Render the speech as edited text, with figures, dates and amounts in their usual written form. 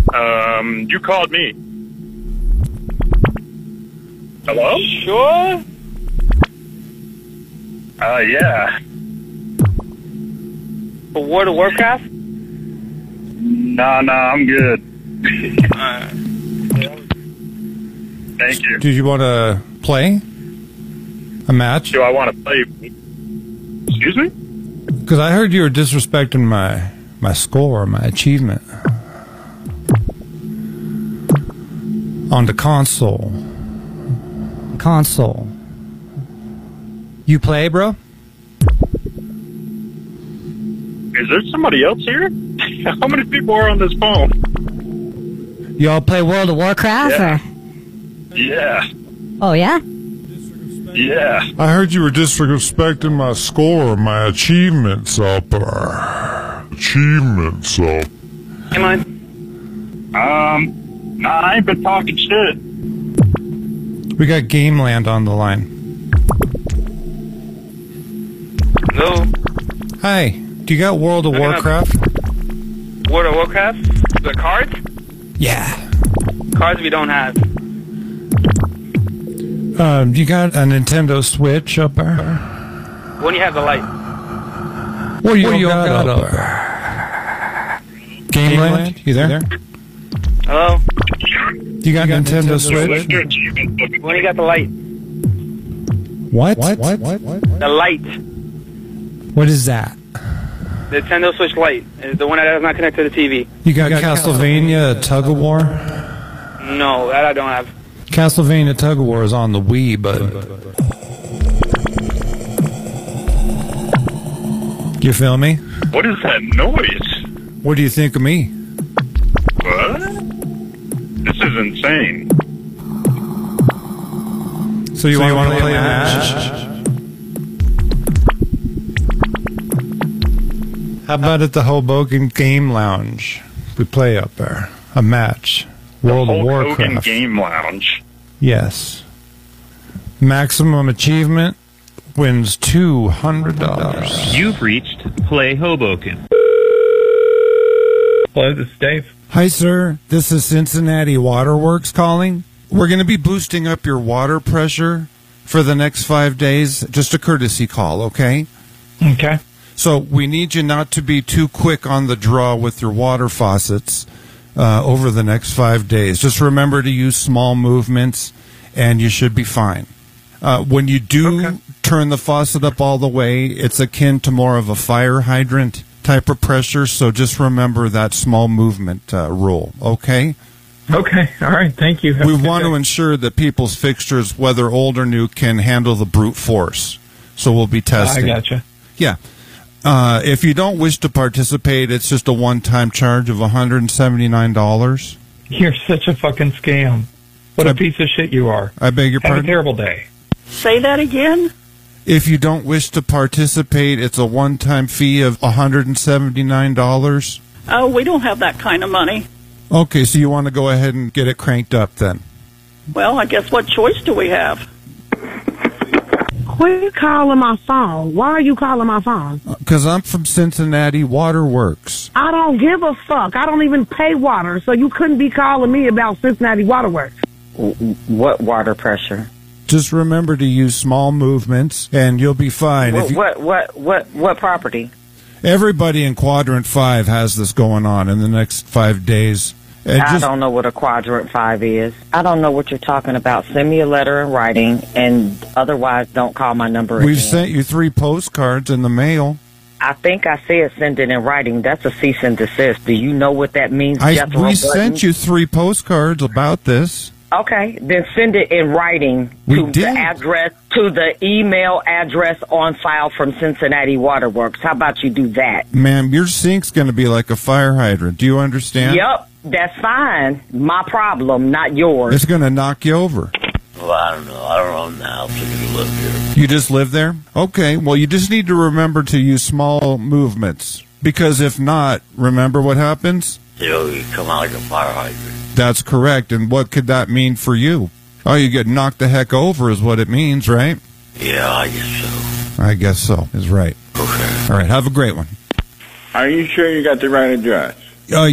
You called me. Hello? Sure? Yeah. For World of Warcraft? Nah, I'm good. Thank you. Do you want to play a match? Do I want to play? Excuse me? Because I heard you were disrespecting my score, my achievement on the console. Console. You play, bro? Is there somebody else here? How many people are on this phone? Y'all play World of Warcraft? Yeah. Or? Yeah. Oh, yeah? Yeah. I heard you were disrespecting my score, my achievements up there. Achievements up. Come on. Nah, I ain't been talking shit. We got Gameland on the line. Hello? Hi. Do you got World of Warcraft? World of Warcraft? The cards? Yeah. Cards we don't have. You got a Nintendo Switch up there? When you have the light. What do you got up there? Gameland? You there? Hello? You got Nintendo Switch? When you got the light. What? The light. What is that? The Nintendo Switch Lite is the one that is not connected to the TV. You got Castlevania Tug of War? No, that I don't have. Castlevania Tug of War is on the Wii, but you feel me? What is that noise? What do you think of me? What? This is insane. So you want to play a match? How about at the Hoboken Game Lounge? We play up there. A match. World of Warcraft. Hoboken Game Lounge. Yes. Maximum achievement wins $200. You've reached Play Hoboken. Hello, this is Dave. Hi, sir. This is Cincinnati Waterworks calling. We're going to be boosting up your water pressure for the next 5 days. Just a courtesy call, okay? Okay. So we need you not to be too quick on the draw with your water faucets over the next 5 days. Just remember to use small movements, and you should be fine. When you do turn the faucet up all the way, it's akin to more of a fire hydrant type of pressure, so just remember that small movement rule, okay? Okay, all right, thank you. We want to ensure that people's fixtures, whether old or new, can handle the brute force. So we'll be testing. I gotcha. Yeah. If you don't wish to participate, it's just a one-time charge of $179. You're such a fucking scam. What a piece of shit you are. I beg your pardon? Have a terrible day. Say that again? If you don't wish to participate, it's a one-time fee of $179. Oh, we don't have that kind of money. Okay, so you want to go ahead and get it cranked up then? Well, I guess what choice do we have? Who are you calling my phone? Why are you calling my phone? Because I'm from Cincinnati Waterworks. I don't give a fuck. I don't even pay water, so you couldn't be calling me about Cincinnati Waterworks. What water pressure? Just remember to use small movements, and you'll be fine. What property? Everybody in Quadrant 5 has this going on in the next 5 days. I don't know what a Quadrant 5 is. I don't know what you're talking about. Send me a letter in writing, and otherwise don't call my number again. We've sent you 3 postcards in the mail. I think I said send it in writing. That's a cease and desist. Do you know what that means, Jethro We Button? sent you 3 postcards about this. Okay, then send it in writing to the address, to the email address on file from Cincinnati Waterworks. How about you do that? Ma'am, your sink's going to be like a fire hydrant. Do you understand? Yep, that's fine. My problem, not yours. It's going to knock you over. Well, I don't know. I don't know now. So you live here. You just live there? Okay, well, you just need to remember to use small movements. Because if not, remember what happens? You come out like a fire hydrant. That's correct. And what could that mean for you? Oh, you get knocked the heck over is what it means, right? Yeah, I guess so. I guess so, is right. Okay. All right, have a great one. Are you sure you got the right address?